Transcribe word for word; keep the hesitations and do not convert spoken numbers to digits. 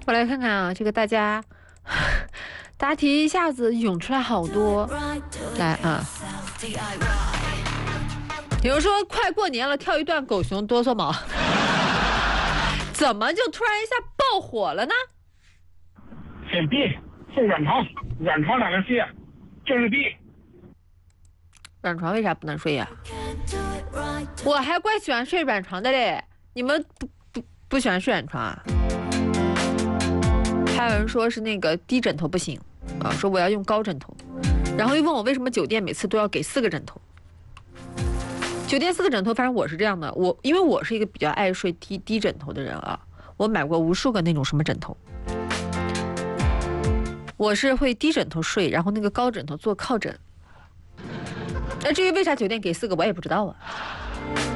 我来看看啊，这个大家答题一下子涌出来好多，来啊，比如说快过年了，跳一段狗熊哆嗦毛，怎么就突然一下爆火了呢？ 选 B 是软床，软床哪能睡啊？就是 B。 软床为啥不能睡呀、啊？我还怪喜欢睡软床的嘞，你们不不不喜欢睡软床啊？还有人说是那个低枕头不行啊，说我要用高枕头，然后又问我为什么酒店每次都要给四个枕头。酒店四个枕头，反正我是这样的，我因为我是一个比较爱睡低低枕头的人啊，我买过无数个那种什么枕头，我是会低枕头睡，然后那个高枕头做靠枕。那至于为啥酒店给四个，我也不知道啊。